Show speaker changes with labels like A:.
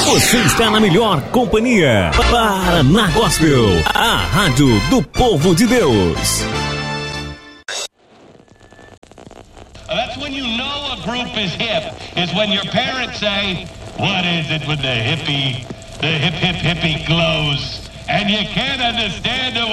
A: Você está na melhor companhia. Paraná Gospel, a rádio do povo de Deus.
B: That's when you know a group is hip, is when your parents say, what is it with the hippie glows? And you can't understand it